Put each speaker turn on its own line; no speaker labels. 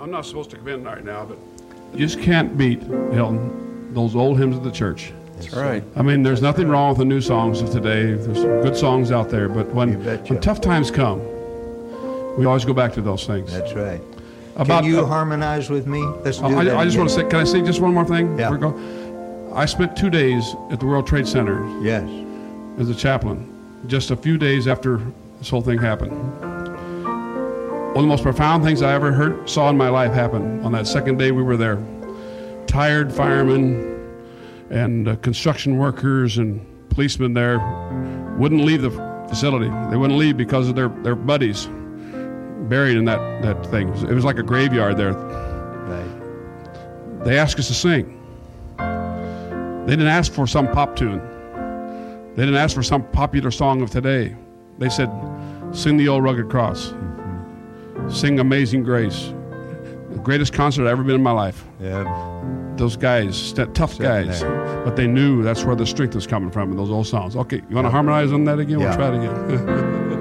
I'm not supposed to come in right now, but you just can't beat, Hilton, those old hymns of the church.
That's right.
I mean, there's nothing wrong with the new songs of today. There's some good songs out there, but when tough times come, we always go back to those things.
That's right. Can you harmonize with me? Let's do that.
I just want to say, can I say just one more thing?
Yeah.
I spent 2 days at the World Trade Center.
Yes.
As a chaplain, just a few days after this whole thing happened. One of the most profound things I ever saw in my life happen on that second day we were there. Tired firemen and construction workers and policemen there wouldn't leave the facility. They wouldn't leave because of their buddies buried in that thing. It was like a graveyard there.
Right.
They asked us to sing. They didn't ask for some pop tune. They didn't ask for some popular song of today. They said, sing the old rugged cross. Mm-hmm. Sing Amazing Grace. The greatest concert I've ever been in my life.
Yeah.
Those guys, tough guys. But they knew that's where the strength was coming from in those old songs. Okay, you want to harmonize on that again?
Yeah.
We'll try it again.